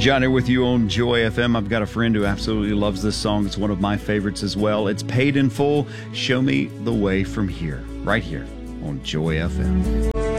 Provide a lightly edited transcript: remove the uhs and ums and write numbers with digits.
John here with you on Joy FM. I've got a friend who absolutely loves this song. It's one of my favorites as well. It's Paid in Full. Show Me the Way from Here, right here on Joy FM.